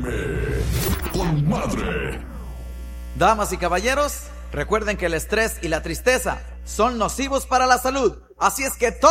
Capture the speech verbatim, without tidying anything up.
M. Con madre. Damas y caballeros, recuerden que el estrés y la tristeza son nocivos para la salud. Así es que todos